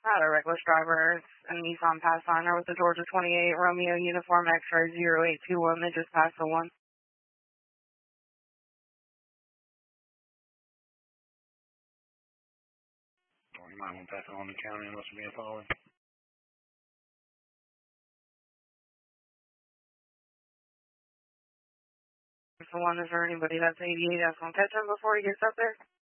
Not a reckless driver. It's a Nissan Pathfinder with the Georgia 28 Romeo Uniform X-ray 0821. They just passed the one. You might want to pass it on the county unless you're being followed. The one, is there anybody that's 88 that's going to catch him before he gets up there?